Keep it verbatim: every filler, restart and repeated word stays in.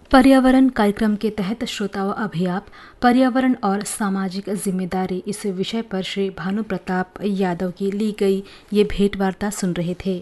पर्यावरण कार्यक्रम के तहत श्रोताओं अभी आप पर्यावरण और सामाजिक जिम्मेदारी इस विषय पर श्री भानु प्रताप यादव की ली गई ये भेंट वार्ता सुन रहे थे।